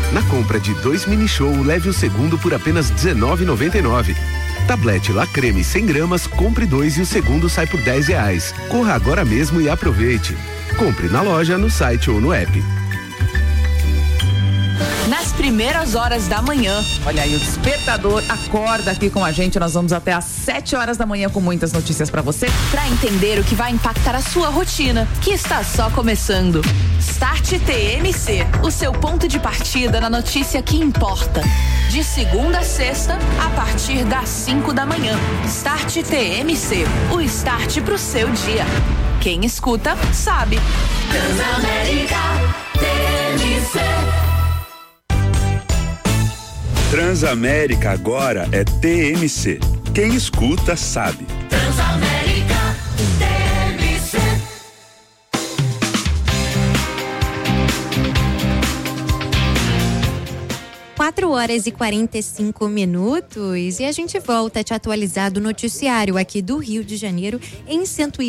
Na compra de 2 mini show, leve o segundo por apenas R$19,99. Tablete La Creme 100 gramas, compre 2 e o segundo sai por R$10. Corra agora mesmo e aproveite. Compre na loja, no site ou no app. Nas primeiras horas da manhã. Olha aí, o Despertador acorda aqui com a gente. Nós vamos até às 7 horas da manhã com muitas notícias pra você. Pra entender o que vai impactar a sua rotina, que está só começando. Start TMC, o seu ponto de partida na notícia que importa. De segunda a sexta, a partir das 5 da manhã. Start TMC, o start pro seu dia. Quem escuta, sabe. Transamérica TMC. Transamérica agora é TMC. Quem escuta sabe. Transamérica TMC. 4h45 e a gente volta a te atualizar do noticiário aqui do Rio de Janeiro em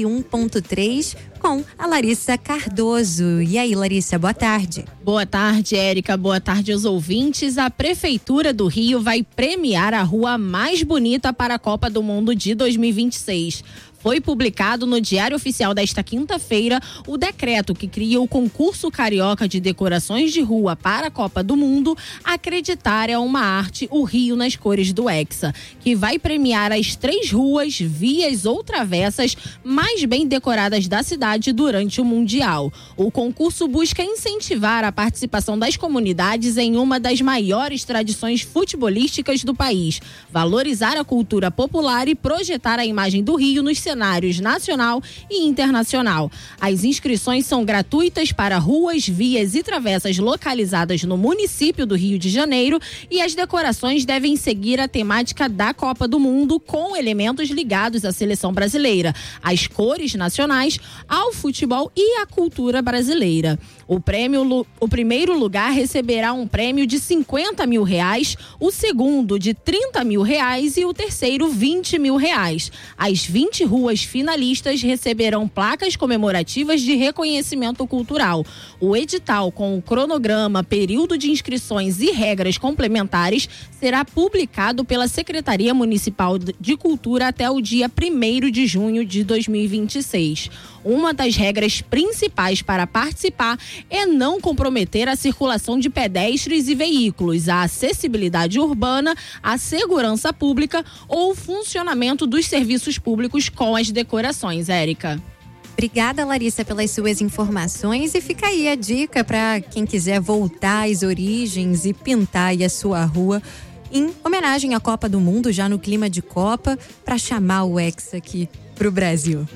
101.3 com a Larissa Cardoso. E aí, Larissa, boa tarde. Boa tarde, Érica. Boa tarde aos ouvintes. A Prefeitura do Rio vai premiar a rua mais bonita para a Copa do Mundo de 2026. Foi publicado no Diário Oficial desta quinta-feira o decreto que cria o concurso carioca de decorações de rua para a Copa do Mundo, Acreditar é uma Arte, o Rio nas cores do Hexa, que vai premiar as 3 ruas, vias ou travessas mais bem decoradas da cidade durante o Mundial. O concurso busca incentivar a participação das comunidades em uma das maiores tradições futebolísticas do país, valorizar a cultura popular e projetar a imagem do Rio nos cenários nacional e internacional. As inscrições são gratuitas para ruas, vias e travessas localizadas no município do Rio de Janeiro e as decorações devem seguir a temática da Copa do Mundo com elementos ligados à seleção brasileira, às cores nacionais, ao futebol e à cultura brasileira. O primeiro lugar receberá um prêmio de R$50 mil, o segundo de R$30 mil e o terceiro R$20 mil. As 20 ruas finalistas receberão placas comemorativas de reconhecimento cultural. O edital, com o cronograma, período de inscrições e regras complementares, será publicado pela Secretaria Municipal de Cultura até o dia 1º de junho de 2026. Uma das regras principais para participar é não comprometer a circulação de pedestres e veículos, a acessibilidade urbana, a segurança pública ou o funcionamento dos serviços públicos com as decorações. Érica. Obrigada, Larissa, pelas suas informações, e fica aí a dica para quem quiser voltar às origens e pintar aí a sua rua em homenagem à Copa do Mundo, já no clima de Copa, para chamar o Hexa aqui pro Brasil.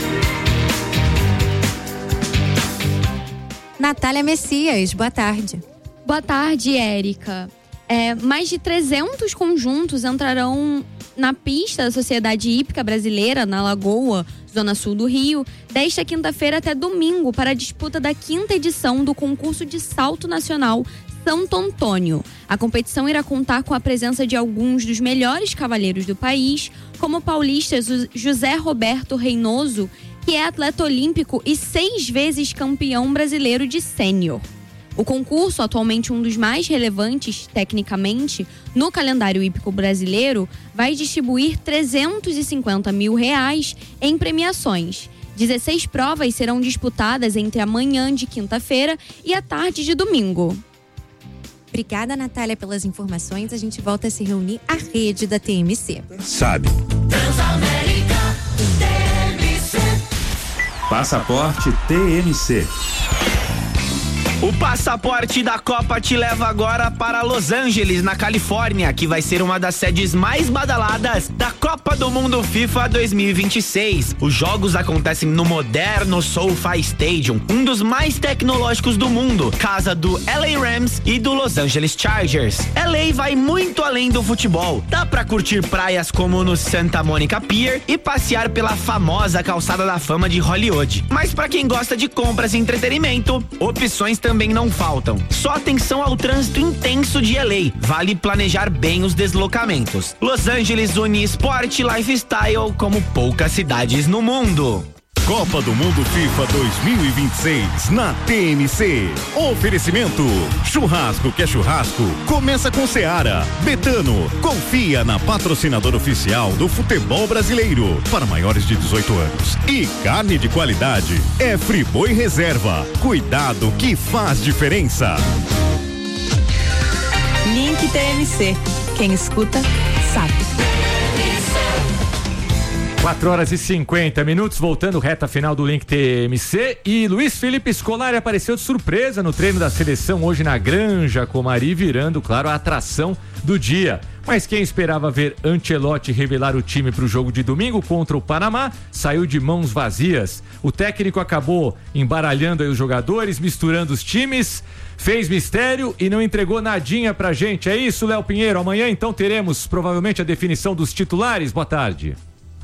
Natália Messias, boa tarde. Boa tarde, Érica. Mais de 300 conjuntos entrarão na pista da Sociedade Hípica Brasileira, na Lagoa, zona sul do Rio, desta quinta-feira até domingo, para a disputa da 5ª edição do concurso de salto nacional Santo Antônio. A competição irá contar com a presença de alguns dos melhores cavaleiros do país, como o paulista José Roberto Reynoso, que é atleta olímpico e 6 vezes campeão brasileiro de sênior. O concurso, atualmente um dos mais relevantes tecnicamente no calendário hípico brasileiro, vai distribuir R$350 mil em premiações. 16 provas serão disputadas entre a manhã de quinta-feira e a tarde de domingo. Obrigada, Natália, pelas informações. A gente volta a se reunir à rede da TMC. Sabe. Transamérica TMC. Passaporte TMC. O passaporte da Copa te leva agora para Los Angeles, na Califórnia, que vai ser uma das sedes mais badaladas da Copa do Mundo FIFA 2026. Os jogos acontecem no moderno SoFi Stadium, um dos mais tecnológicos do mundo, casa do LA Rams e do Los Angeles Chargers. LA vai muito além do futebol. Dá pra curtir praias como no Santa Monica Pier e passear pela famosa calçada da fama de Hollywood. Mas pra quem gosta de compras e entretenimento, opções também não faltam. Só atenção ao trânsito intenso de LA. Vale planejar bem os deslocamentos. Los Angeles une esporte e lifestyle como poucas cidades no mundo. Copa do Mundo FIFA 2026 na TMC. Oferecimento: churrasco que é churrasco, começa com Seara. Betano, confia na patrocinadora oficial do futebol brasileiro para maiores de 18 anos. E carne de qualidade é Friboi Reserva. Cuidado que faz diferença. Link TMC. Quem escuta, sabe. 4h50, voltando reta final do Link TMC, e Luiz Felipe Scolari apareceu de surpresa no treino da seleção hoje na Granja Comari, virando, claro, a atração do dia. Mas quem esperava ver Ancelotti revelar o time para o jogo de domingo contra o Panamá saiu de mãos vazias. O técnico acabou embaralhando aí os jogadores, misturando os times, fez mistério e não entregou nadinha pra gente. É isso, Léo Pinheiro? Amanhã então teremos provavelmente a definição dos titulares. Boa tarde.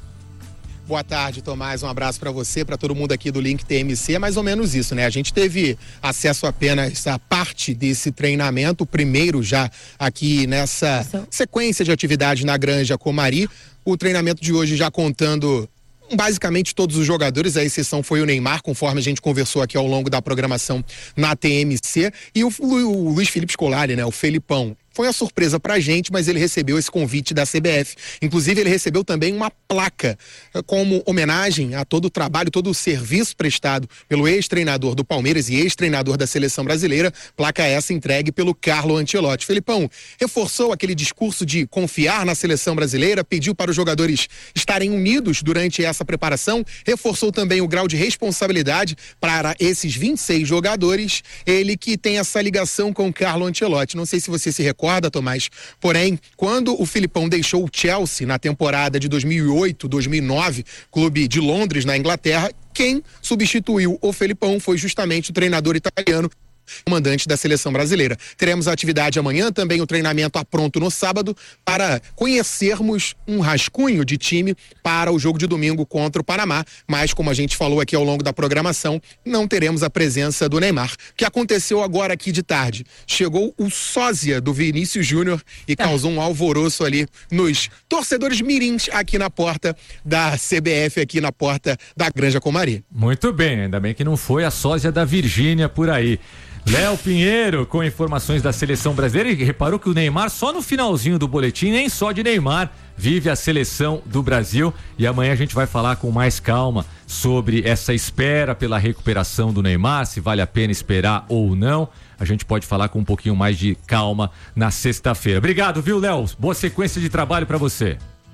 Boa tarde, Tomás. Um abraço para você, para todo mundo aqui do Link TMC. É mais ou menos isso, né? A gente teve acesso apenas a parte desse treinamento, o primeiro já aqui nessa sequência de atividade na Granja Comari. O treinamento de hoje já contando basicamente todos os jogadores, a exceção foi o Neymar, conforme a gente conversou aqui ao longo da programação na TMC, e o Luiz Felipe Scolari, né? O Felipão. Foi uma surpresa pra gente, mas ele recebeu esse convite da CBF. Inclusive, ele recebeu também uma placa como homenagem a todo o trabalho, todo o serviço prestado pelo ex-treinador do Palmeiras e ex-treinador da Seleção Brasileira. Placa essa entregue pelo Carlo Ancelotti. Felipão reforçou aquele discurso de confiar na Seleção Brasileira, pediu para os jogadores estarem unidos durante essa preparação, reforçou também o grau de responsabilidade para esses 26 jogadores. Ele que tem essa ligação com o Carlo Ancelotti. Não sei se você se recorda, Tomás, porém, quando o Filipão deixou o Chelsea na temporada de 2008-2009, clube de Londres, na Inglaterra, quem substituiu o Felipão foi justamente o treinador italiano, comandante da Seleção Brasileira. Teremos a atividade amanhã, também o treinamento pronto no sábado, para conhecermos um rascunho de time para o jogo de domingo contra o Panamá, mas como a gente falou aqui ao longo da programação, não teremos a presença do Neymar. O que aconteceu agora aqui de tarde? Chegou o sósia do Vinícius Júnior e causou um alvoroço ali nos torcedores mirins aqui na porta da CBF, aqui na porta da Granja Comari. Muito bem, ainda bem que não foi a sósia da Virgínia por aí. Léo Pinheiro com informações da Seleção Brasileira, e reparou que o Neymar só no finalzinho do boletim, nem só de Neymar vive a Seleção do Brasil, e amanhã a gente vai falar com mais calma sobre essa espera pela recuperação do Neymar, se vale a pena esperar ou não. A gente pode falar com um pouquinho mais de calma na sexta-feira. Obrigado, viu, Léo? Boa sequência de trabalho para você.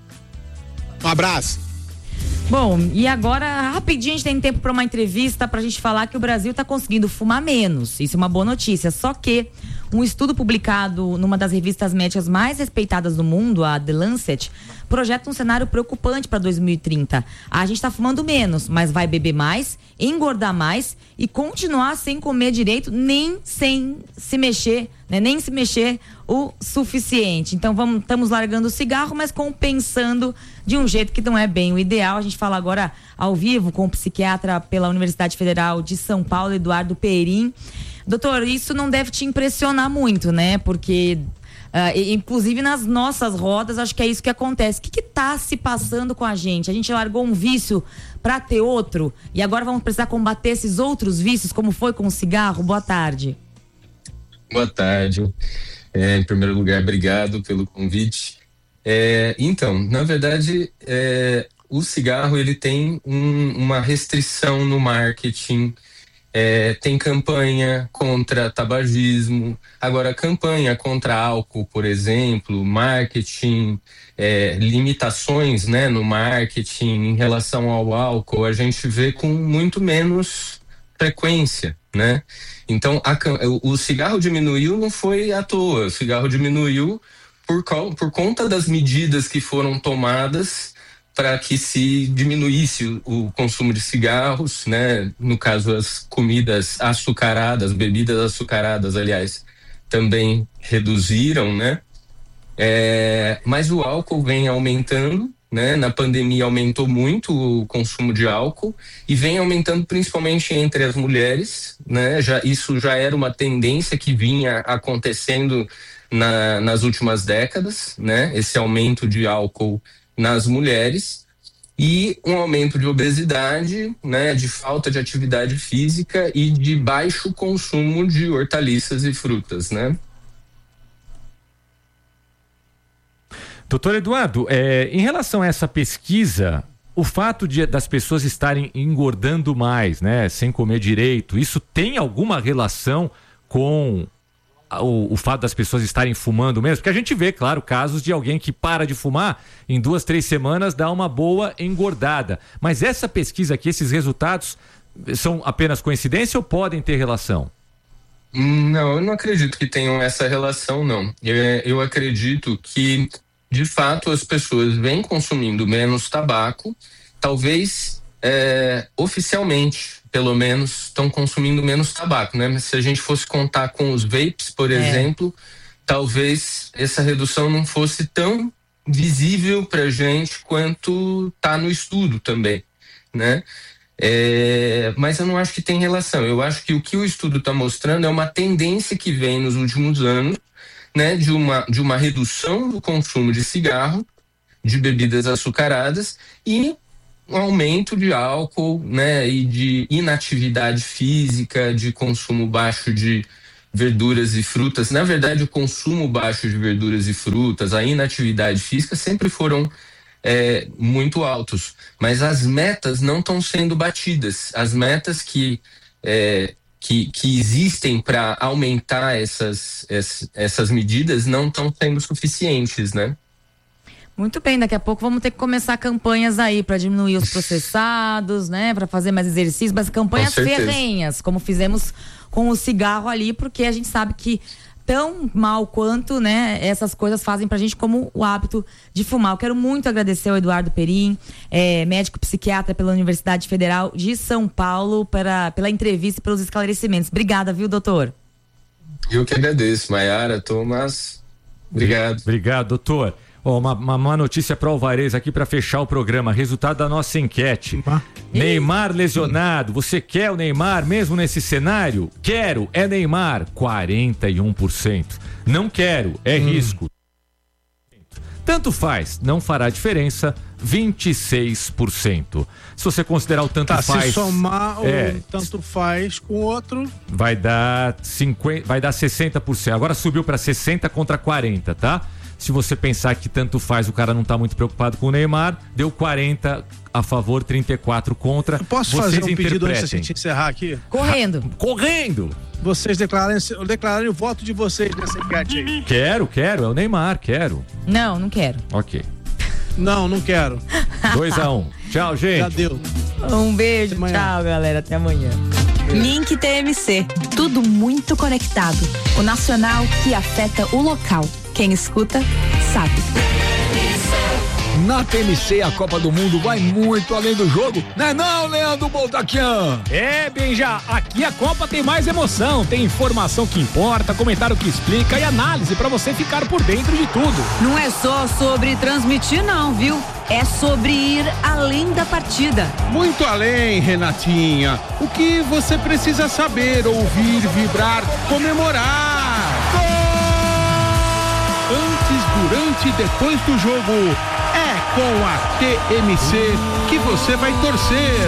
Um abraço. Bom, e agora, rapidinho, a gente tem tempo para uma entrevista pra gente falar que o Brasil tá conseguindo fumar menos. Isso é uma boa notícia. Só que um estudo publicado numa das revistas médicas mais respeitadas do mundo, a The Lancet, projeta um cenário preocupante para 2030. A gente tá fumando menos, mas vai beber mais, engordar mais e continuar sem comer direito, nem sem se mexer, né? Nem se mexer o suficiente. Então estamos largando o cigarro, mas compensando de um jeito que não é bem o ideal. A gente fala agora ao vivo com o psiquiatra pela Universidade Federal de São Paulo, Eduardo Perim. Doutor, isso não deve te impressionar muito, né? Porque inclusive nas nossas rodas, acho que é isso que acontece. O que tá se passando com a gente? A gente largou um vício para ter outro e agora vamos precisar combater esses outros vícios, como foi com o cigarro? Boa tarde. Boa tarde. Em primeiro lugar, obrigado pelo convite. Então, na verdade, o cigarro ele tem uma restrição no marketing. Tem campanha contra tabagismo, agora campanha contra álcool, por exemplo, marketing, limitações, né, no marketing em relação ao álcool, a gente vê com muito menos frequência, né? Então o cigarro diminuiu não foi à toa, o cigarro diminuiu por conta das medidas que foram tomadas para que se diminuísse o consumo de cigarros, né? No caso, as comidas açucaradas, bebidas açucaradas, aliás, também reduziram, né? Mas o álcool vem aumentando, né? Na pandemia aumentou muito o consumo de álcool e vem aumentando principalmente entre as mulheres, né? Isso já era uma tendência que vinha acontecendo nas últimas décadas, né? Esse aumento de álcool nas mulheres, e um aumento de obesidade, né, de falta de atividade física e de baixo consumo de hortaliças e frutas, né? Doutor Eduardo, em relação a essa pesquisa, o fato das pessoas estarem engordando mais, né, sem comer direito, isso tem alguma relação com o fato das pessoas estarem fumando mesmo? Porque a gente vê, claro, casos de alguém que para de fumar, em 2-3 semanas dá uma boa engordada. Mas essa pesquisa aqui, esses resultados, são apenas coincidência ou podem ter relação? Não, eu não acredito que tenham essa relação, não. Eu acredito que, de fato, as pessoas vêm consumindo menos tabaco, talvez oficialmente, pelo menos, estão consumindo menos tabaco, né? Mas se a gente fosse contar com os vapes, por exemplo, talvez essa redução não fosse tão visível pra gente quanto tá no estudo também, né? Mas eu não acho que tem relação. Eu acho que o que o estudo está mostrando é uma tendência que vem nos últimos anos, né, de uma redução do consumo de cigarro, de bebidas açucaradas e um aumento de álcool, né, e de inatividade física, de consumo baixo de verduras e frutas. Na verdade, o consumo baixo de verduras e frutas, a inatividade física sempre foram muito altos, mas as metas não estão sendo batidas. As metas que existem para aumentar essas medidas não estão sendo suficientes, né? Muito bem, daqui a pouco vamos ter que começar campanhas aí para diminuir os processados, né? Para fazer mais exercício, mas campanhas ferrenhas, como fizemos com o cigarro ali, porque a gente sabe que tão mal quanto, né, essas coisas fazem pra gente, como o hábito de fumar. Eu quero muito agradecer ao Eduardo Perim, médico psiquiatra pela Universidade Federal de São Paulo, pela entrevista e pelos esclarecimentos. Obrigada, viu, doutor? Eu que agradeço, Maiara, Thomas. Obrigado. Obrigado, doutor. Uma má notícia para o Alvarez aqui para fechar o programa. Resultado da nossa enquete. Neymar lesionado. Você quer o Neymar mesmo nesse cenário? Quero. É Neymar. 41%. Não quero. É risco. Tanto faz. Não fará diferença. 26%. Se você considerar o tanto faz. Se somar o tanto faz com o outro. Vai dar 60%. Agora subiu para 60 contra 40, tá? Se você pensar que tanto faz, o cara não tá muito preocupado com o Neymar, deu 40 a favor, 34 contra. Eu posso fazer um pedido antes de a gente encerrar aqui? Correndo! Vocês declararem o voto de vocês nessa enquete aí. Quero, é o Neymar, quero. Não quero. Ok. Não quero. 2-1. Tchau, gente. Já deu. Um beijo, tchau, galera. Até amanhã. Link TMC. Tudo muito conectado. O nacional que afeta o local. Quem escuta, sabe. Na TMC, a Copa do Mundo vai muito além do jogo, né não, Leandro Boltaquian? Benja, aqui a Copa tem mais emoção, tem informação que importa, comentário que explica e análise pra você ficar por dentro de tudo. Não é só sobre transmitir não, viu? É sobre ir além da partida. Muito além, Renatinha. O que você precisa saber, ouvir, vibrar, comemorar. Antes, durante e depois do jogo, é com a TMC que você vai torcer.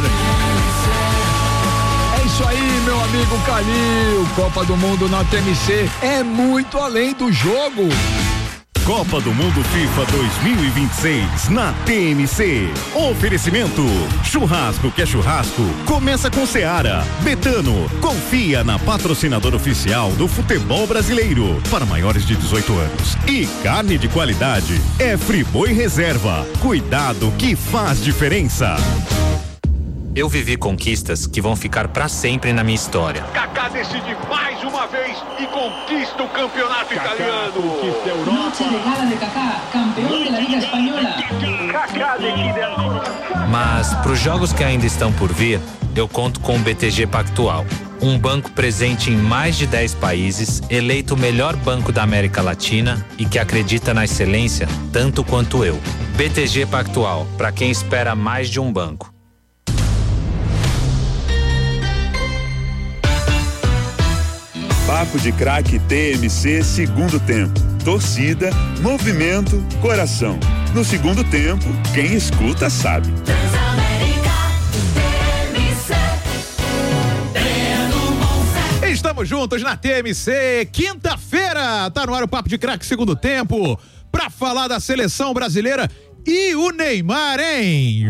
É isso aí, meu amigo Calil. Copa do Mundo na TMC é muito além do jogo. Copa do Mundo FIFA 2026 na TMC. Oferecimento: churrasco que é churrasco, começa com Seara. Betano, confia na patrocinadora oficial do futebol brasileiro para maiores de 18 anos. E carne de qualidade é Friboi Reserva. Cuidado que faz diferença. Eu vivi conquistas que vão ficar pra sempre na minha história. Kaká decide mais uma vez e conquista o campeonato italiano. Conquista a Europa. Noche de gala de Kaká, campeão da Liga Espanhola. Kaká decide a... Mas pros jogos que ainda estão por vir, eu conto com o BTG Pactual. Um banco presente em mais de 10 países, eleito o melhor banco da América Latina e que acredita na excelência tanto quanto eu. BTG Pactual, para quem espera mais de um banco. Papo de Craque TMC segundo tempo. Torcida, movimento, coração. No segundo tempo, quem escuta sabe. Estamos juntos na TMC, quinta-feira, tá no ar o Papo de Craque segundo tempo, pra falar da seleção brasileira e o Neymar, hein?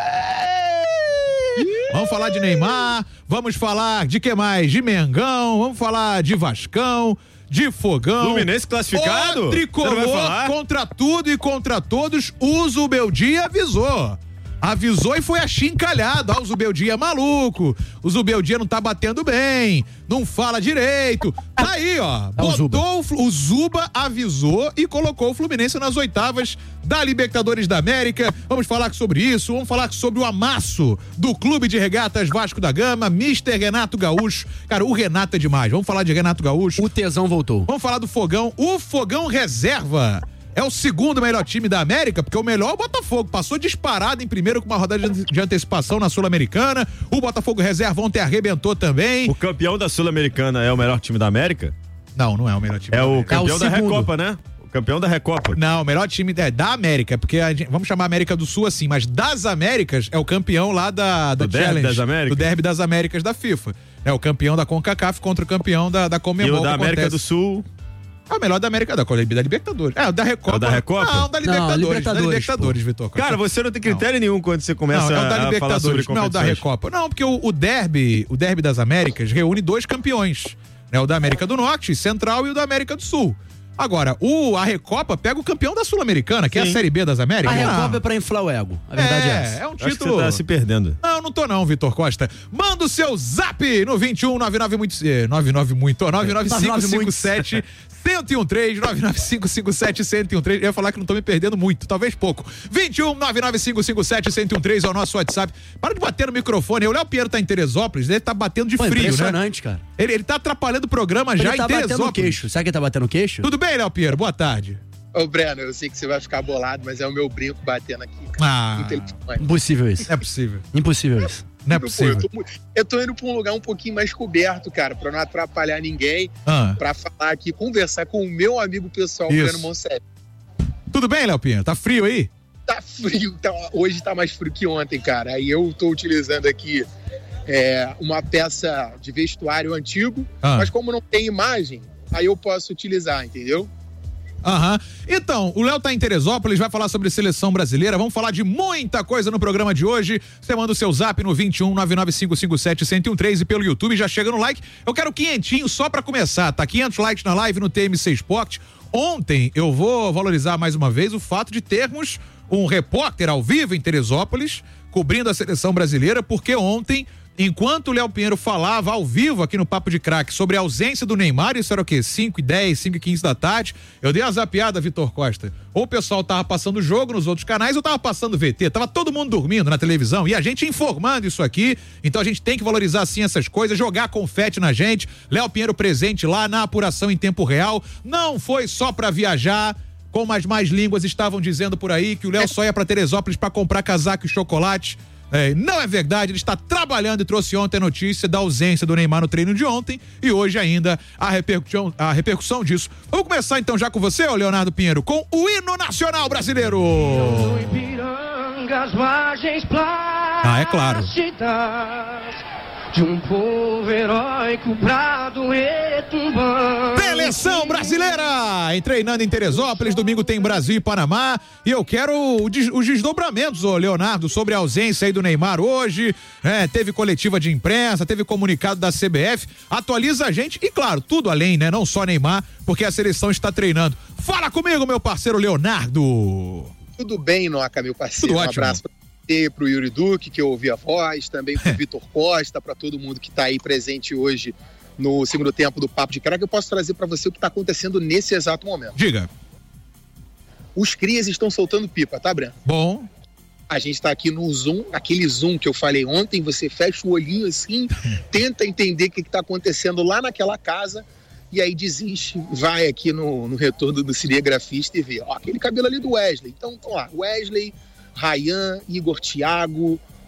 Vamos falar de Neymar, vamos falar de que mais? De Mengão, vamos falar de Vascão, de Fogão. Fluminense classificado? O tricolor contra tudo e contra todos, o Zubeldia avisou e foi achincalhado. O Zubeldia é maluco, o Zubeldia não tá batendo bem, não fala direito. Tá aí, ó. O Zuba avisou e colocou o Fluminense nas oitavas da Libertadores da América. Vamos falar sobre isso, vamos falar sobre o amasso do Clube de Regatas Vasco da Gama, Mr. Renato Gaúcho. Cara, o Renato é demais. Vamos falar de Renato Gaúcho. O tesão voltou. Vamos falar do Fogão. O Fogão reserva é o segundo melhor time da América, porque o melhor é o Botafogo. Passou disparado em primeiro com uma rodada de antecipação na Sul-Americana. O Botafogo reserva ontem arrebentou também. O campeão da Sul-Americana é o melhor time da América? Não é o melhor time. É o campeão da Recopa, né? O campeão da Recopa. Não, o melhor time é da América, porque vamos chamar a América do Sul assim, mas das Américas é o campeão lá do Challenge, das Américas? do Derby das Américas da FIFA. É o campeão da CONCACAF contra o campeão da Conmebol. E o da América do Sul... É o melhor da América da Libertadores. É, o da Recopa. É o da Recopa? Não, da Libertadores. Da Libertadores, Vitor. Cara, você não tem critério nenhum quando você começa é o da a falar sobre competições. Não, é o da Recopa. Não, porque o Derby das Américas reúne dois campeões. Né? O da América do Norte, Central, e o da América do Sul. Agora, a Recopa pega o campeão da Sul-Americana, que é a Série B das Américas. A Recopa é pra inflar o ego. A verdade é essa. É um título... Acho que você tá se perdendo. Não tô não, Vitor Costa. Manda o seu zap no 21 99557 1013 99557 1013. Eu ia falar que não tô me perdendo muito, talvez pouco. 21 99557 1013 é o nosso WhatsApp. Para de bater no microfone. O Léo Pinheiro tá em Teresópolis, ele tá batendo de frio, impressionante, né? Cara. Ele tá atrapalhando o programa já em Teresópolis. Ele tá batendo queixo. Será que ele tá batendo queixo? Tudo bem, Léo Pinheiro? Boa tarde. Ô, Breno, eu sei que você vai ficar bolado, mas é o meu brinco batendo aqui, cara. Impossível isso. É possível. Impossível isso. Não é possível. Eu tô indo pra um lugar um pouquinho mais coberto, cara, pra não atrapalhar ninguém, pra falar aqui, conversar com o meu amigo pessoal, Breno Monselli. Tudo bem, Léo Pinheiro? Tá frio aí? Tá frio, hoje tá mais frio que ontem, cara. Aí eu tô utilizando aqui uma peça de vestuário antigo, mas como não tem imagem, aí eu posso utilizar, entendeu? Então, o Léo tá em Teresópolis, vai falar sobre seleção brasileira, vamos falar de muita coisa no programa de hoje. Você manda o seu zap no 21 99557 1013 e pelo YouTube, já chega no like. Eu quero 500 só pra começar, tá? 500 likes na live no TMC Sport. Ontem eu vou valorizar mais uma vez o fato de termos um repórter ao vivo em Teresópolis, cobrindo a seleção brasileira, porque ontem, enquanto o Léo Pinheiro falava ao vivo aqui no Papo de Craque sobre a ausência do Neymar, isso era o quê? 5h10, 5h15 da tarde, eu dei uma zapiada, Vitor Costa. Ou o pessoal tava passando o jogo nos outros canais, ou tava passando VT, tava todo mundo dormindo na televisão, e a gente informando isso aqui, então a gente tem que valorizar assim essas coisas, jogar confete na gente. Léo Pinheiro presente lá na apuração em tempo real, não foi só pra viajar, como as mais línguas estavam dizendo por aí, que o Léo só ia pra Teresópolis pra comprar casaco e chocolate. Não é verdade, ele está trabalhando e trouxe ontem a notícia da ausência do Neymar no treino de ontem e hoje ainda a repercussão disso. Vamos começar então já com você, Leonardo Pinheiro, com o hino nacional brasileiro. É claro. De um povo heróico brado retumbante. Seleção brasileira! Treinando em Teresópolis, domingo tem Brasil e Panamá. E eu quero os desdobramentos, Leonardo, sobre a ausência aí do Neymar hoje. Teve coletiva de imprensa, teve comunicado da CBF. Atualiza a gente e, claro, tudo além, né? Não só Neymar, porque a seleção está treinando. Fala comigo, meu parceiro Leonardo! Tudo bem, Noca, meu parceiro? Tudo um ótimo. Abraço pro Yuri Duque, que eu ouvi a voz, também pro Vitor Costa, para todo mundo que tá aí presente hoje no segundo tempo do Papo de Craque. Eu posso trazer para você o que tá acontecendo nesse exato momento. Diga. Os crias estão soltando pipa, tá, Breno? Bom. A gente tá aqui no Zoom, aquele Zoom que eu falei ontem, você fecha o olhinho assim, tenta entender o que tá acontecendo lá naquela casa, e aí desiste, vai aqui no retorno do cinegrafista e vê, ó, aquele cabelo ali do Wesley. Então, ó, Wesley, Ryan, Igor Thiago,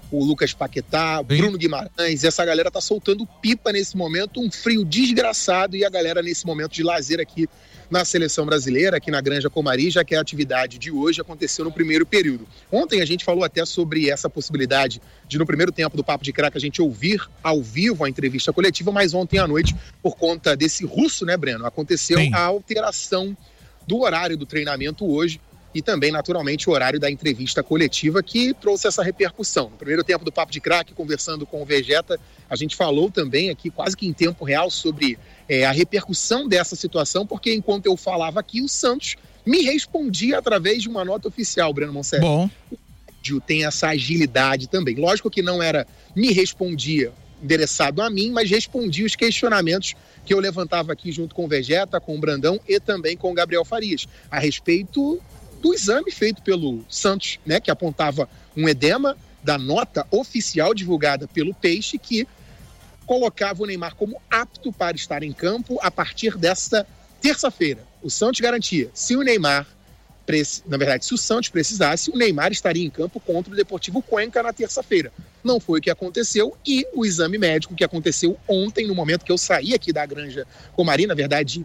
o Lucas Paquetá, Bruno Guimarães, essa galera tá soltando pipa nesse momento, um frio desgraçado, e a galera nesse momento de lazer aqui na seleção brasileira, aqui na Granja Comari, já que a atividade de hoje aconteceu no primeiro período. Ontem a gente falou até sobre essa possibilidade de, no primeiro tempo do Papo de Craque, a gente ouvir ao vivo a entrevista coletiva, mas ontem à noite, por conta desse russo, né, Breno, aconteceu a alteração do horário do treinamento hoje e também, naturalmente, o horário da entrevista coletiva, que trouxe essa repercussão. No primeiro tempo do Papo de Craque, conversando com o Vegeta, a gente falou também aqui, quase que em tempo real, sobre a repercussão dessa situação, porque enquanto eu falava aqui, o Santos me respondia através de uma nota oficial, Breno Monserrat. Bom. O vídeo tem essa agilidade também. Lógico que não era me respondia endereçado a mim, mas respondia os questionamentos que eu levantava aqui junto com o Vegeta, com o Brandão e também com o Gabriel Farias, a respeito do exame feito pelo Santos, né, que apontava um edema, da nota oficial divulgada pelo Peixe, que colocava o Neymar como apto para estar em campo a partir desta terça-feira. O Santos garantia, se o Neymar, na verdade, se o Santos precisasse, o Neymar estaria em campo contra o Deportivo Cuenca na terça-feira. Não foi o que aconteceu, e o exame médico que aconteceu ontem, no momento que eu saí aqui da Granja Comari, na verdade,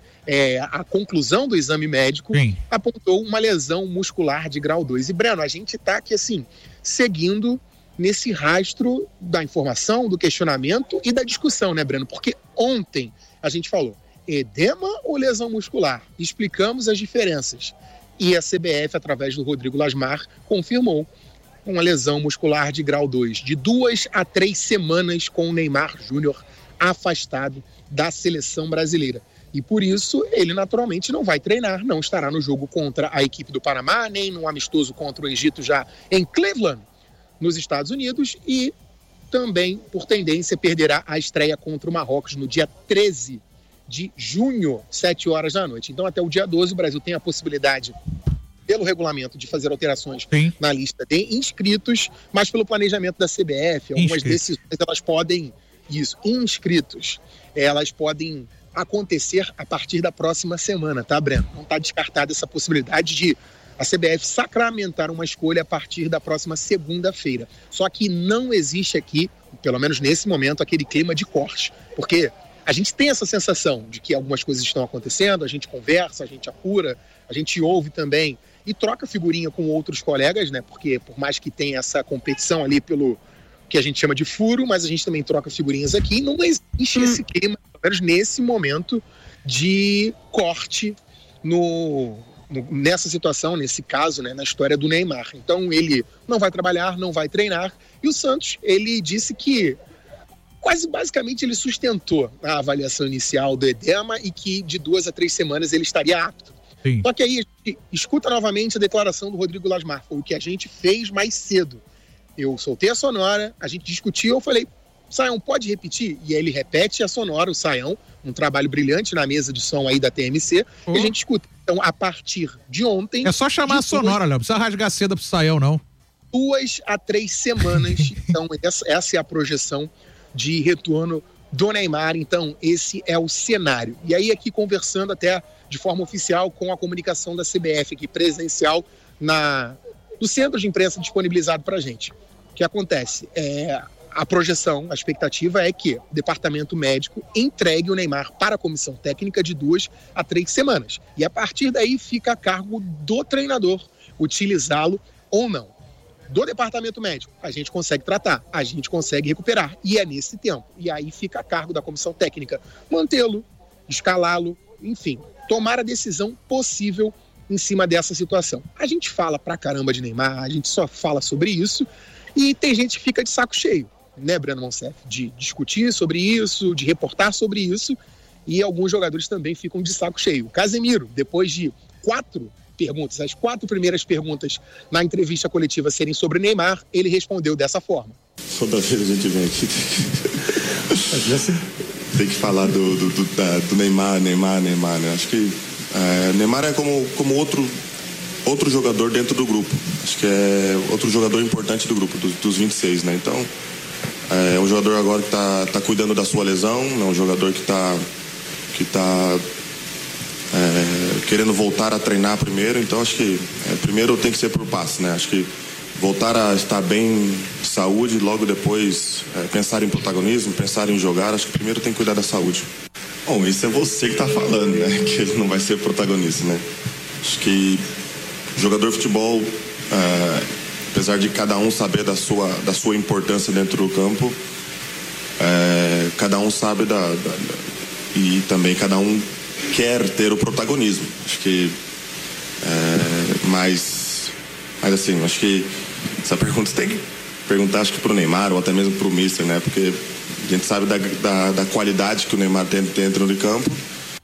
a conclusão do exame médico apontou uma lesão muscular de grau 2. E, Breno, a gente está aqui, assim, seguindo nesse rastro da informação, do questionamento e da discussão, né, Breno? Porque ontem a gente falou edema ou lesão muscular? Explicamos as diferenças. E a CBF, através do Rodrigo Lasmar, confirmou uma lesão muscular de grau 2, de 2 a 3 semanas com o Neymar Júnior afastado da seleção brasileira. E por isso, ele naturalmente não vai treinar, não estará no jogo contra a equipe do Panamá, nem no amistoso contra o Egito já em Cleveland, nos Estados Unidos, e também, por tendência, perderá a estreia contra o Marrocos no dia 13 de junho, 7 horas da noite. Então, até o dia 12, o Brasil tem a possibilidade, pelo regulamento, de fazer alterações na lista de inscritos, mas pelo planejamento da CBF, algumas decisões, elas podem, inscritos, elas podem acontecer a partir da próxima semana, tá, Breno? Não está descartada essa possibilidade de a CBF sacramentar uma escolha a partir da próxima segunda-feira. Só que não existe aqui, pelo menos nesse momento, aquele clima de corte, porque a gente tem essa sensação de que algumas coisas estão acontecendo, a gente conversa, a gente apura, a gente ouve também e troca figurinha com outros colegas, né? Porque por mais que tenha essa competição ali pelo que a gente chama de furo, mas a gente também troca figurinhas aqui e não existe esse clima, pelo menos nesse momento, de corte nessa situação, nesse caso, né, na história do Neymar. Então ele não vai trabalhar, não vai treinar, e o Santos, ele disse que quase basicamente ele sustentou a avaliação inicial do edema e que de 2 a 3 semanas ele estaria apto. Sim. Só que aí, escuta novamente a declaração do Rodrigo Lasmar, foi o que a gente fez mais cedo. Eu soltei a sonora, a gente discutiu, eu falei, Saião, pode repetir? E aí ele repete a sonora, o Saião, um trabalho brilhante na mesa de som aí da TMC, e a gente escuta. Então, a partir de ontem... É só chamar a sonora, Léo, não precisa rasgar seda pro Saião, não. 2 a 3 semanas, então essa é a projeção de retorno do Neymar, então esse é o cenário. E aí aqui conversando até de forma oficial com a comunicação da CBF aqui presencial no centro de imprensa disponibilizado pra gente. O que acontece? A projeção, a expectativa é que o departamento médico entregue o Neymar para a comissão técnica de 2 a 3 semanas. E a partir daí fica a cargo do treinador utilizá-lo ou não. Do departamento médico, a gente consegue tratar, a gente consegue recuperar, e é nesse tempo. E aí fica a cargo da comissão técnica mantê-lo, escalá-lo, enfim, tomar a decisão possível em cima dessa situação. A gente fala pra caramba de Neymar, a gente só fala sobre isso, e tem gente que fica de saco cheio, né, Breno Monserrat, de discutir sobre isso, de reportar sobre isso, e alguns jogadores também ficam de saco cheio. O Casemiro, depois de 4 perguntas, as 4 primeiras perguntas na entrevista coletiva serem sobre Neymar, ele respondeu dessa forma. Toda vez a gente vem aqui, tem que falar do Neymar, né? Acho que Neymar é como outro jogador dentro do grupo. Acho que é outro jogador importante do grupo, dos 26, né? Então, é um jogador agora que tá cuidando da sua lesão, é um jogador que tá querendo voltar a treinar primeiro, então acho que primeiro tem que ser por passe, né? Acho que voltar a estar bem de saúde, logo depois pensar em protagonismo, pensar em jogar. Acho que primeiro tem que cuidar da saúde. Bom, isso é você que está falando, né? Que ele não vai ser protagonista, né? Acho que jogador de futebol, apesar de cada um saber da sua importância dentro do campo, cada um sabe e também cada um quer ter o protagonismo. Acho que mas assim, acho que essa pergunta tem que perguntar, acho que pro Neymar ou até mesmo pro Mister, né? Porque a gente sabe da qualidade que o Neymar tem dentro do campo.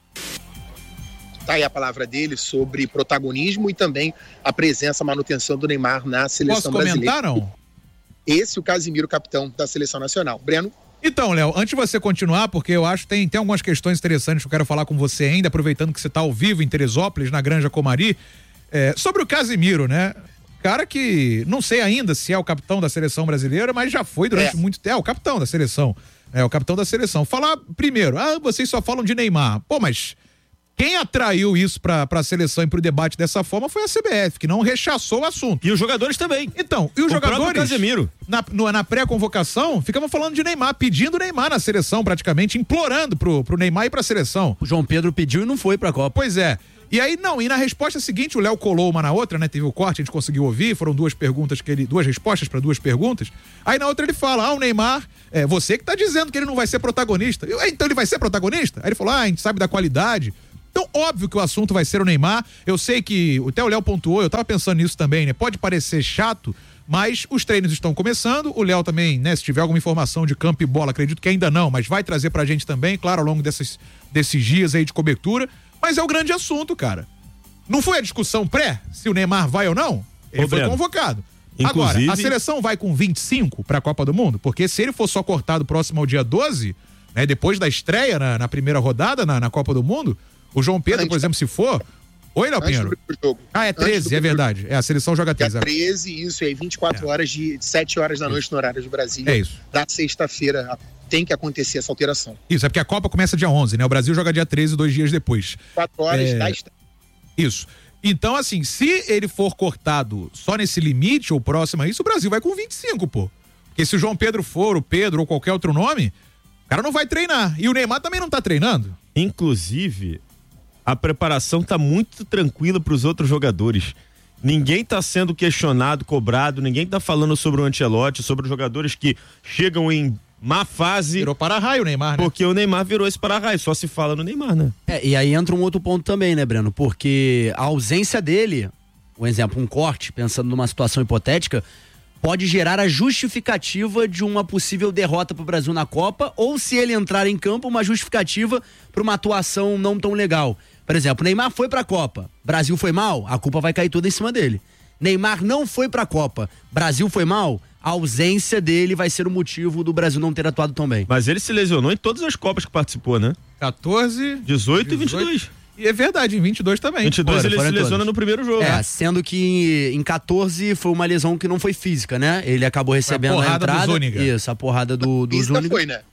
Tá aí a palavra dele sobre protagonismo e também a presença, a manutenção do Neymar na seleção brasileira. Posso comentar, não? Esse é o Casimiro, capitão da seleção nacional. Breno? Então, Léo, antes de você continuar, porque eu acho que tem algumas questões interessantes que eu quero falar com você ainda, aproveitando que você está ao vivo em Teresópolis, na Granja Comari, sobre o Casimiro, né? Cara que não sei ainda se é o capitão da seleção brasileira, mas já foi durante muito tempo. É o capitão da seleção. É o capitão da seleção. Falar primeiro, vocês só falam de Neymar. Pô, mas quem atraiu isso pra seleção e pro debate dessa forma foi a CBF, que não rechaçou o assunto. E os jogadores também. Então, e os jogadores, Casemiro, na pré-convocação, ficavam falando de Neymar, pedindo Neymar na seleção, praticamente, implorando pro Neymar ir pra seleção. O João Pedro pediu e não foi pra Copa. Pois é. E aí, e na resposta seguinte, o Léo colou uma na outra, né? Teve o corte, a gente conseguiu ouvir, foram duas respostas para duas perguntas. Aí na outra ele fala, o Neymar, você que tá dizendo que ele não vai ser protagonista. Então ele vai ser protagonista? Aí ele falou, a gente sabe da qualidade. Então, óbvio que o assunto vai ser o Neymar. Eu sei que, até o Léo pontuou, eu tava pensando nisso também, né? Pode parecer chato, mas os treinos estão começando. O Léo também, né? Se tiver alguma informação de campo e bola, acredito que ainda não, mas vai trazer pra gente também, claro, ao longo desses dias aí de cobertura. Mas é o grande assunto, cara. Não foi a discussão se o Neymar vai ou não? Ele foi convocado. Inclusive... Agora, a seleção vai com 25 pra Copa do Mundo? Porque se ele for só cortado próximo ao dia 12, né? Depois da estreia na primeira rodada na Copa do Mundo, o João Pedro, por exemplo, se for... Oi, Léo Pinheiro. É 13, é verdade. A seleção joga 13. É 13, isso aí, 24 horas de 7 horas da noite no horário de Brasília. É isso. Da sexta-feira tem que acontecer essa alteração. Isso, é porque a Copa começa dia 11, né? O Brasil joga dia 13, 2 dias depois. 4 horas da estreia. Isso. Então, assim, se ele for cortado só nesse limite ou próximo a isso, o Brasil vai com 25, pô. Porque se o João Pedro for, o Pedro ou qualquer outro nome, o cara não vai treinar. E o Neymar também não tá treinando. Inclusive, a preparação tá muito tranquila pros outros jogadores. Ninguém tá sendo questionado, cobrado, ninguém tá falando sobre o Ancelotti, sobre os jogadores que chegam em má fase. Virou para-raio o Neymar, né? Porque o Neymar virou esse para-raio, só se fala no Neymar, né? E aí entra um outro ponto também, né, Breno? Porque a ausência dele, um exemplo, um corte, pensando numa situação hipotética, pode gerar a justificativa de uma possível derrota pro Brasil na Copa, ou se ele entrar em campo, uma justificativa para uma atuação não tão legal. Por exemplo, Neymar foi pra Copa, Brasil foi mal, a culpa vai cair toda em cima dele. Neymar não foi pra Copa, Brasil foi mal, a ausência dele vai ser o motivo do Brasil não ter atuado tão bem. Mas ele se lesionou em todas as Copas que participou, né? 14, 18 e 22. E é verdade, em 22 também. 22 ele se lesiona no primeiro jogo. Sendo que em 14 foi uma lesão que não foi física, né? Ele acabou recebendo a entrada. Isso, a porrada do Zúñiga. Foi, né?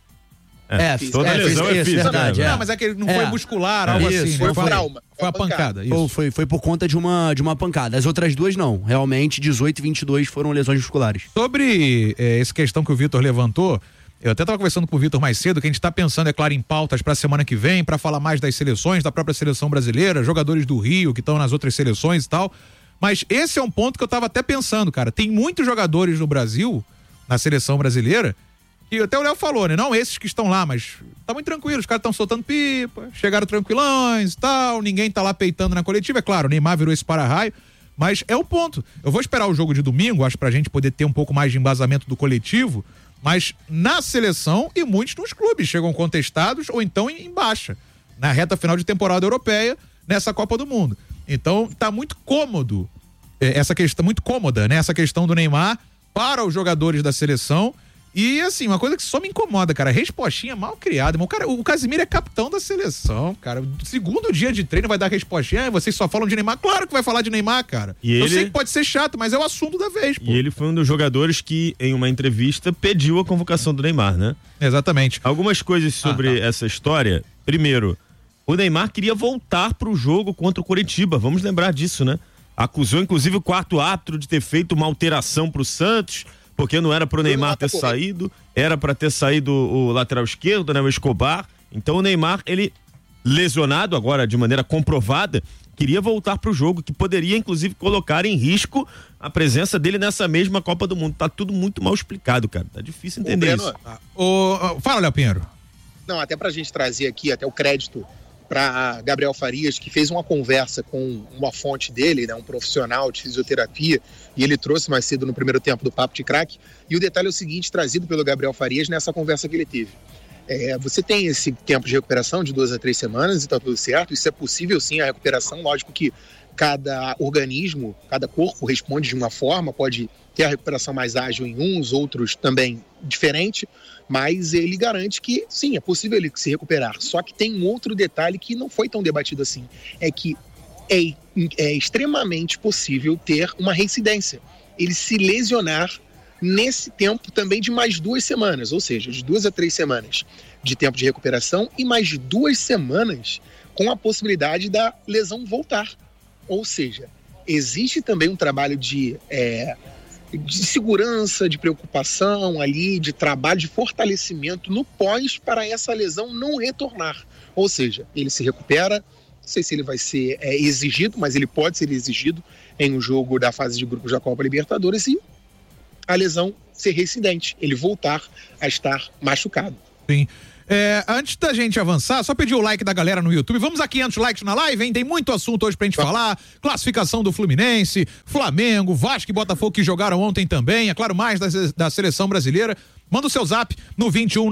Toda lesão é física. Verdade, Não, mas é que ele não foi muscular, algo assim, né? Foi trauma. Foi a pancada. Isso. Foi por conta de uma pancada. As outras duas não. Realmente, 18 e 22 foram lesões musculares. Sobre essa questão que o Vitor levantou, eu até estava conversando com o Vitor mais cedo, que a gente está pensando, é claro, em pautas para a semana que vem, para falar mais das seleções, da própria seleção brasileira, jogadores do Rio que estão nas outras seleções e tal. Mas esse é um ponto que eu estava até pensando, cara. Tem muitos jogadores no Brasil, na seleção brasileira, que até o Léo falou, né? Não esses que estão lá, mas tá muito tranquilo, os caras estão soltando pipa, chegaram tranquilões e tal, ninguém tá lá peitando na coletiva. É claro, o Neymar virou esse para-raio, mas é o ponto. Eu vou esperar o jogo de domingo, acho, pra gente poder ter um pouco mais de embasamento do coletivo, mas na seleção e muitos nos clubes chegam contestados ou então em baixa, na reta final de temporada europeia, nessa Copa do Mundo. Então tá muito cômodo, essa questão, muito cômoda, né? Essa questão do Neymar para os jogadores da seleção. E assim, uma coisa que só me incomoda, cara, respostinha mal criada. O Casimiro é capitão da seleção, cara. Segundo dia de treino vai dar respostinha, vocês só falam de Neymar. Claro que vai falar de Neymar, cara. Eu sei que pode ser chato, mas é o assunto da vez, pô. E ele foi um dos jogadores que, em uma entrevista, pediu a convocação do Neymar, né? Exatamente. Algumas coisas sobre essa história. Primeiro, o Neymar queria voltar pro jogo contra o Coritiba, vamos lembrar disso, né? Acusou, inclusive, o quarto árbitro de ter feito uma alteração pro Santos, porque não era pro Neymar ter saído, era para ter saído o lateral esquerdo, né, o Escobar. Então o Neymar, ele lesionado agora de maneira comprovada, queria voltar pro jogo, que poderia inclusive colocar em risco a presença dele nessa mesma Copa do Mundo. Tá tudo muito mal explicado, cara. Tá difícil entender isso. Fala, Léo Pinheiro. Não, até pra gente trazer aqui até o crédito para Gabriel Farias, que fez uma conversa com uma fonte dele, né, um profissional de fisioterapia, e ele trouxe mais cedo no primeiro tempo do Papo de Craque. E o detalhe é o seguinte, trazido pelo Gabriel Farias nessa conversa que ele teve. Você tem esse tempo de recuperação de 2 a 3 semanas e tá tudo certo, isso é possível sim, a recuperação, lógico que cada organismo, cada corpo responde de uma forma, pode ter a recuperação mais ágil em uns, outros também diferente, mas ele garante que sim, é possível ele se recuperar. Só que tem um outro detalhe que não foi tão debatido assim, é que é extremamente possível ter uma reincidência, ele se lesionar nesse tempo também de mais 2 semanas, ou seja, de 2 a 3 semanas de tempo de recuperação e mais 2 semanas com a possibilidade da lesão voltar. Ou seja, existe também um trabalho de segurança, de preocupação ali, de trabalho de fortalecimento no pós para essa lesão não retornar. Ou seja, ele se recupera, não sei se ele vai ser exigido, mas ele pode ser exigido em um jogo da fase de grupos da Copa Libertadores e a lesão ser reincidente, ele voltar a estar machucado. Sim. Antes da gente avançar, só pedir o like da galera no YouTube. Vamos a 500 likes na live, hein? Tem muito assunto hoje pra gente falar. Classificação do Fluminense, Flamengo, Vasco e Botafogo que jogaram ontem também. É claro, mais da seleção brasileira. Manda o seu zap no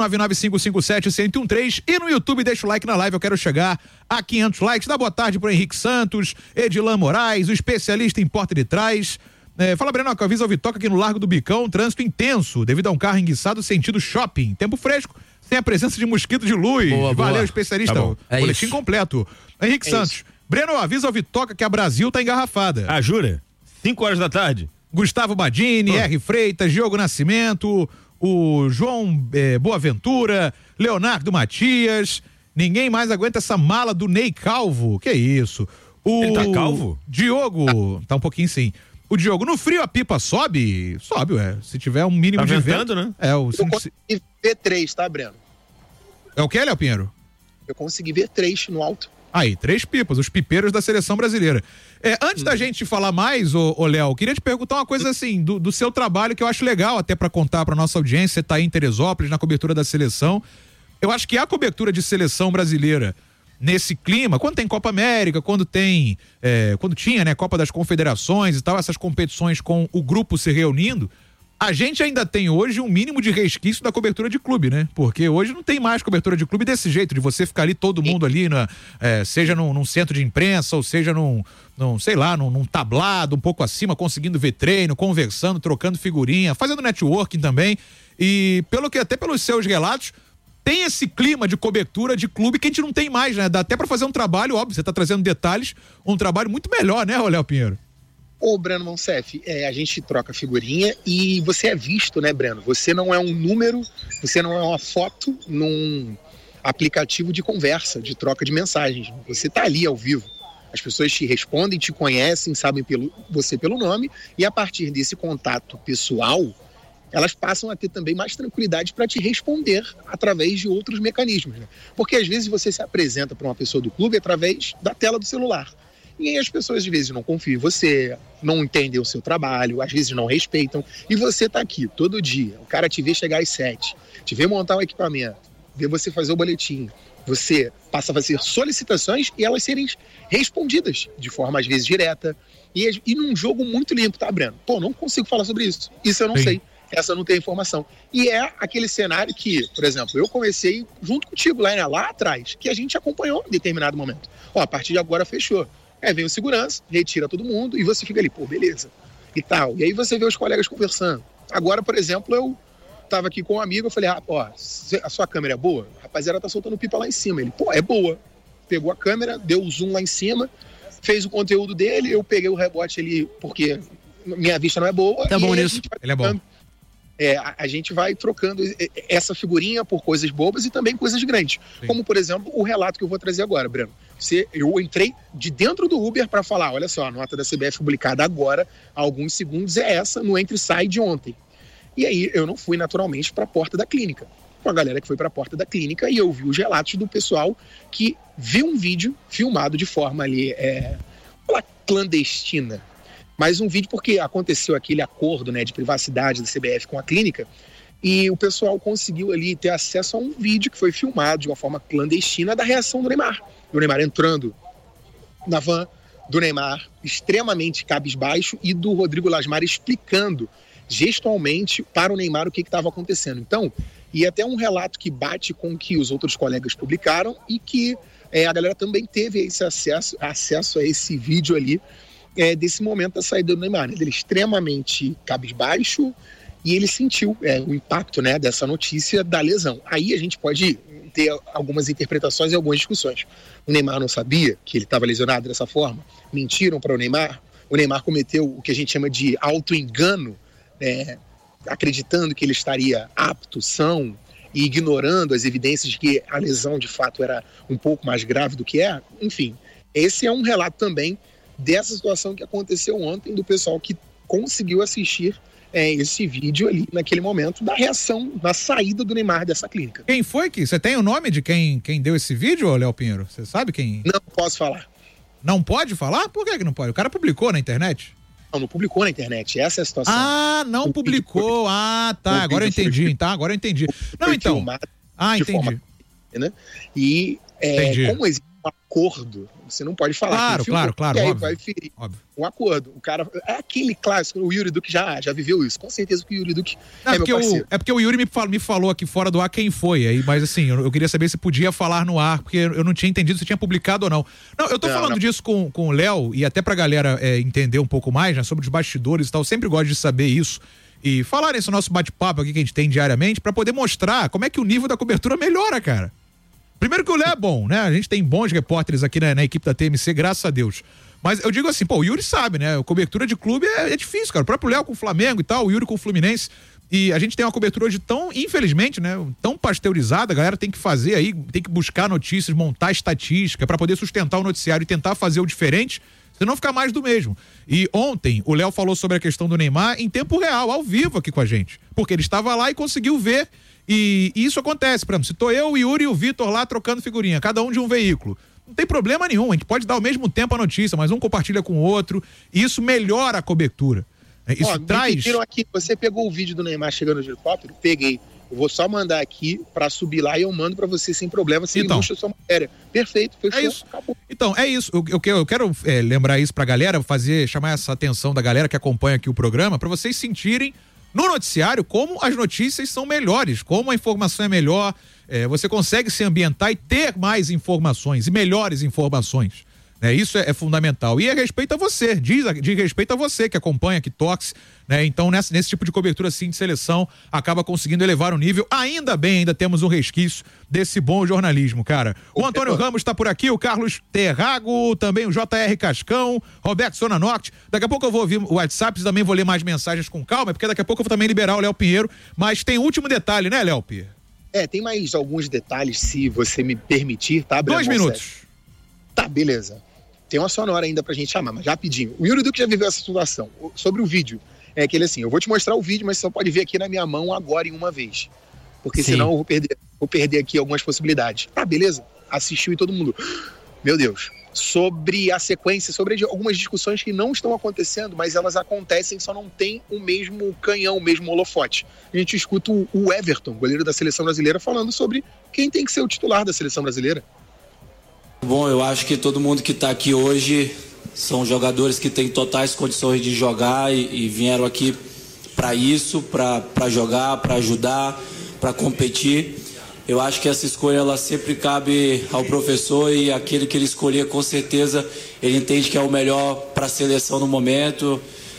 21-99557-1013 e no YouTube deixa o like na live. Eu quero chegar a 500 likes. Dá boa tarde pro Henrique Santos, Edilan Moraes, o especialista em porta de trás. Fala, Breno, que avisa o Vitoca aqui no Largo do Bicão, trânsito intenso, devido a um carro enguiçado sentido shopping. Tempo fresco, sem a presença de mosquito de luz. Valeu, especialista. Tá, boletim completo. Henrique Santos. Breno, avisa o Vitoca que a Brasil tá engarrafada. Ah, jura? 5 horas da tarde. Gustavo Badini, R. Freitas, Diogo Nascimento, o João Boaventura, Leonardo Matias. Ninguém mais aguenta essa mala do Ney Calvo. Que isso? Ele tá calvo? Diogo, tá um pouquinho sim. O Diogo, no frio a pipa sobe? Sobe, ué. Se tiver um mínimo de vento, né? Eu consegui ver 3, tá, Breno? É o que, Léo Pinheiro? Eu consegui ver 3 no alto. Aí, 3 pipas, os pipeiros da seleção brasileira. Antes da gente falar mais, ô Léo, queria te perguntar uma coisa assim, do seu trabalho que eu acho legal até pra contar pra nossa audiência. Você tá aí em Teresópolis, na cobertura da seleção. Eu acho que a cobertura de seleção brasileira nesse clima, quando tem Copa América, quando tinha, né, Copa das Confederações e tal, essas competições com o grupo se reunindo, a gente ainda tem hoje um mínimo de resquício da cobertura de clube, né? Porque hoje não tem mais cobertura de clube desse jeito, de você ficar ali, todo mundo ali, seja num centro de imprensa, ou seja num tablado um pouco acima, conseguindo ver treino, conversando, trocando figurinha, fazendo networking também. E até pelos seus relatos, tem esse clima de cobertura de clube que a gente não tem mais, né? Dá até pra fazer um trabalho, óbvio, você tá trazendo detalhes, um trabalho muito melhor, né, Léo Pinheiro? Ô, Breno Monsef, a gente troca figurinha e você é visto, né, Breno? Você não é um número, você não é uma foto num aplicativo de conversa, de troca de mensagens. Você tá ali ao vivo. As pessoas te respondem, te conhecem, sabem você pelo nome e a partir desse contato pessoal, elas passam a ter também mais tranquilidade para te responder através de outros mecanismos, né? Porque às vezes você se apresenta para uma pessoa do clube através da tela do celular. E aí as pessoas às vezes não confiam em você, não entendem o seu trabalho, às vezes não respeitam. E você tá aqui todo dia, o cara te vê chegar às 7, te vê montar o equipamento, vê você fazer o boletim. Você passa a fazer solicitações e elas serem respondidas de forma às vezes direta. E num jogo muito limpo, tá, Breno? Pô, não consigo falar sobre isso. Isso eu não sei. Essa não tem informação. E é aquele cenário que, por exemplo, eu comecei junto contigo lá atrás, que a gente acompanhou em determinado momento. A partir de agora fechou. Vem o segurança, retira todo mundo e você fica ali, pô, beleza. E tal. E aí você vê os colegas conversando. Agora, por exemplo, eu tava aqui com um amigo, eu falei, a sua câmera é boa? A rapaziada tá soltando pipa lá em cima. Ele, pô, é boa. Pegou a câmera, deu o zoom lá em cima, fez o conteúdo dele, eu peguei o rebote ali, porque minha vista não é boa. Tá bom nisso. Ele é bom. a gente vai trocando essa figurinha por coisas bobas e também coisas grandes. Sim. Como, por exemplo, o relato que eu vou trazer agora, Breno. Eu entrei de dentro do Uber para falar, olha só, a nota da CBF publicada agora, há alguns segundos, é essa no entre e sai de ontem. E aí eu não fui naturalmente para a porta da clínica. Com a galera que foi para a porta da clínica e eu vi os relatos do pessoal que viu um vídeo filmado de forma ali, clandestina. Mas um vídeo porque aconteceu aquele acordo, né, de privacidade da CBF com a clínica e o pessoal conseguiu ali ter acesso a um vídeo que foi filmado de uma forma clandestina da reação do Neymar. Do Neymar entrando na van, do Neymar extremamente cabisbaixo e do Rodrigo Lasmar explicando gestualmente para o Neymar o que estava acontecendo. Então, e até um relato que bate com o que os outros colegas publicaram e que a galera também teve esse acesso a esse vídeo ali desse momento da saída do Neymar. Ele extremamente cabisbaixo e ele sentiu o impacto, né, dessa notícia da lesão. Aí a gente pode ter algumas interpretações e algumas discussões. O Neymar não sabia que ele estava lesionado dessa forma? Mentiram para o Neymar cometeu o que a gente chama de auto-engano, acreditando que ele estaria apto, são, e ignorando as evidências de que a lesão de fato era um pouco mais grave do que é. Enfim, esse é um relato também dessa situação que aconteceu ontem, do pessoal que conseguiu assistir esse vídeo ali naquele momento da reação, da saída do Neymar dessa clínica. Quem foi que? Você tem o nome de quem deu esse vídeo, Léo Pinheiro? Você sabe quem? Não posso falar. Não pode falar? Por que não pode? O cara publicou na internet? Não publicou na internet, essa é a situação. Ah, não publicou. Ah, tá, agora eu entendi. Tá, agora eu entendi. Não, então. Entendi. Né? E como existe um acordo, você não pode falar. Claro, e aí óbvio, vai ferir um acordo. O cara, é aquele clássico, o Yuri Duque já viveu isso. Com certeza que o Yuri Duque meu parceiro. É porque o Yuri me falou aqui fora do ar quem foi. Aí, mas assim, eu queria saber se podia falar no ar, porque eu não tinha entendido se tinha publicado ou não. Não, eu tô falando disso com o Léo, e até pra galera entender um pouco mais, né, sobre os bastidores e tal. Eu sempre gosto de saber isso. E falar nesse nosso bate-papo aqui que a gente tem diariamente, pra poder mostrar como é que o nível da cobertura melhora, cara. Primeiro que o Léo é bom, né? A gente tem bons repórteres aqui na equipe da TMC, graças a Deus. Mas eu digo assim, o Yuri sabe, né? A cobertura de clube é difícil, cara. O próprio Léo com o Flamengo e tal, o Yuri com o Fluminense. E a gente tem uma cobertura hoje tão, infelizmente, né? Tão pasteurizada, a galera tem que fazer aí, tem que buscar notícias, montar estatística pra poder sustentar o noticiário e tentar fazer o diferente, senão ficar mais do mesmo. E ontem o Léo falou sobre a questão do Neymar em tempo real, ao vivo aqui com a gente. Porque ele estava lá e conseguiu ver. E isso acontece, por exemplo, se tô eu, o Yuri e o Vitor lá trocando figurinha, cada um de um veículo. Não tem problema nenhum, a gente pode dar ao mesmo tempo a notícia, mas um compartilha com o outro, e isso melhora a cobertura. Isso traz... Aqui, você pegou o vídeo do Neymar chegando no helicóptero? Peguei. Eu vou só mandar aqui pra subir lá e eu mando pra você sem problema, sem luxo a sua matéria. Perfeito, fechou, isso. Acabou. Então, é isso. Eu quero lembrar isso pra galera, chamar essa atenção da galera que acompanha aqui o programa, pra vocês sentirem no noticiário como as notícias são melhores, como a informação é melhor, você consegue se ambientar e ter mais informações e melhores informações. Isso é fundamental. E é respeito a você, diz respeito a você que acompanha, que torce, né? Então, nesse tipo de cobertura assim de seleção, acaba conseguindo elevar o nível. Ainda bem, ainda temos um resquício desse bom jornalismo, cara. O Antônio Ramos está por aqui, o Carlos Terrago, também o JR Cascão, Roberto Zona Norte. Daqui a pouco eu vou ouvir o WhatsApp e também vou ler mais mensagens com calma, porque daqui a pouco eu vou também liberar o Léo Pinheiro. Mas tem um último detalhe, né, Léo Pinheiro? Tem mais alguns detalhes, se você me permitir, tá? 2 minutos. Tá, beleza. Tem uma sonora ainda pra gente chamar, mas rapidinho. O Yuri Duque já viveu essa situação. Sobre o vídeo, é aquele assim, eu vou te mostrar o vídeo, mas você só pode ver aqui na minha mão agora em uma vez. Porque senão eu vou perder aqui algumas possibilidades. Tá, beleza. Assistiu e todo mundo... Meu Deus. Sobre a sequência, sobre algumas discussões que não estão acontecendo, mas elas acontecem, só não tem o mesmo canhão, o mesmo holofote. A gente escuta o Everton, goleiro da Seleção Brasileira, falando sobre quem tem que ser o titular da Seleção Brasileira. Bom, eu acho que todo mundo que está aqui hoje são jogadores que têm totais condições de jogar e vieram aqui para isso, para jogar, para ajudar, para competir. Eu acho que essa escolha ela sempre cabe ao professor e aquele que ele escolher, com certeza, ele entende que é o melhor para a seleção no momento.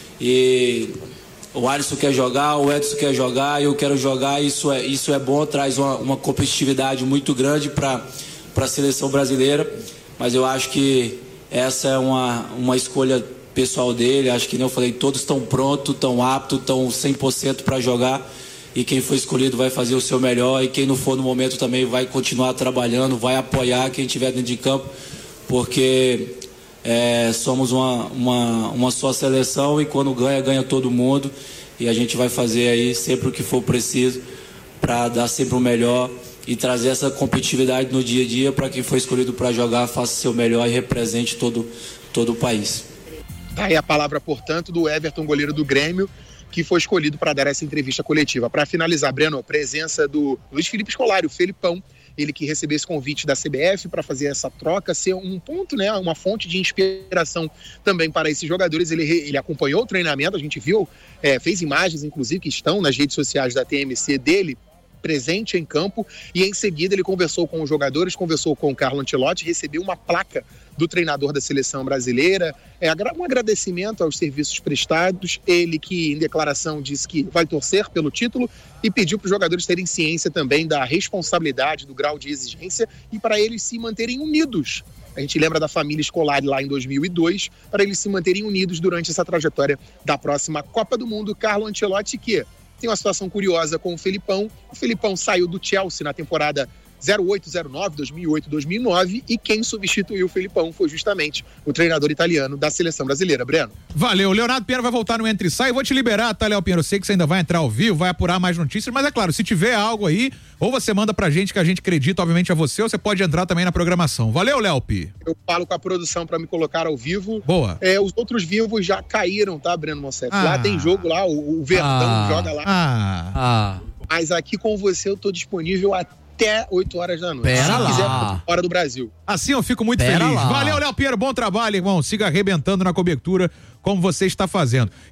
E o Alisson quer jogar, o Edson quer jogar, eu quero jogar. Isso é bom, traz uma competitividade muito grande para a seleção brasileira, mas eu acho que essa é uma escolha pessoal dele. Acho que, nem eu falei, todos estão prontos, estão aptos, estão 100% para jogar. e quem foi escolhido vai fazer o seu melhor, e quem não for no momento também vai continuar trabalhando, vai apoiar quem estiver dentro de campo, porque somos uma só seleção, e quando ganha todo mundo, e a gente vai fazer aí sempre o que for preciso para dar sempre o melhor e trazer essa competitividade no dia a dia para quem foi escolhido para jogar, faça o seu melhor e represente todo o país. Tá aí a palavra, portanto, do Everton, goleiro do Grêmio, que foi escolhido para dar essa entrevista coletiva. Para finalizar, Breno, a presença do Luiz Felipe Scolari, o Felipão, ele que recebeu esse convite da CBF para fazer essa troca, ser um ponto, né, uma fonte de inspiração também para esses jogadores. Ele acompanhou o treinamento, a gente viu, fez imagens, inclusive, que estão nas redes sociais da TMC dele, presente em campo, e em seguida ele conversou com os jogadores, conversou com o Carlo Ancelotti, recebeu uma placa do treinador da seleção brasileira, um agradecimento aos serviços prestados, ele que em declaração disse que vai torcer pelo título e pediu para os jogadores terem ciência também da responsabilidade, do grau de exigência e para eles se manterem unidos. A gente lembra da família Scolari lá em 2002, para eles se manterem unidos durante essa trajetória da próxima Copa do Mundo. Carlo Ancelotti, que tem uma situação curiosa com o Felipão. O Felipão saiu do Chelsea na temporada 08-09, 2008-2009, e quem substituiu o Felipão foi justamente o treinador italiano da seleção brasileira, Breno. Valeu, o Leonardo Pinheiro vai voltar no Entre e Sai, vou te liberar, tá, Léo Pinheiro? Eu sei que você ainda vai entrar ao vivo, vai apurar mais notícias, mas é claro, se tiver algo aí, ou você manda pra gente, que a gente acredita, obviamente, a você, ou você pode entrar também na programação. Valeu, Léo Pi. Eu falo com a produção pra me colocar ao vivo. Boa. Os outros vivos já caíram, tá, Breno Mossetti? Lá tem jogo lá, o Verdão joga lá. Mas aqui com você eu tô disponível até 8 horas da noite. Pera se lá. quiser, hora do Brasil. Assim eu fico muito feliz. Lá. Valeu, Léo Pinheiro, bom trabalho, irmão. Siga arrebentando na cobertura como você está fazendo.